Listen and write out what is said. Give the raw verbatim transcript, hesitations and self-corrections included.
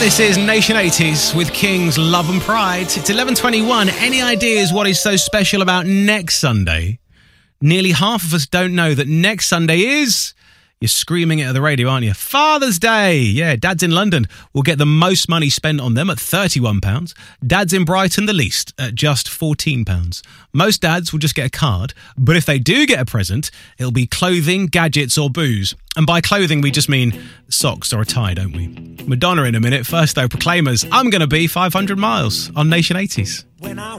This is Nation eighties with King's Love and Pride. It's eleven twenty-one. Any ideas what is so special about next Sunday? Nearly half of us don't know that next Sunday is... You're screaming it at the radio, aren't you? Father's Day. Yeah, dads in London will get the most money spent on them at thirty-one pounds. Dads in Brighton the least at just fourteen pounds. Most dads will just get a card, but if they do get a present, it'll be clothing, gadgets or booze. And by clothing, we just mean socks or a tie, don't we? Madonna in a minute. First though, Proclaimers, I'm Gonna Be five hundred miles on Nation eighties. When I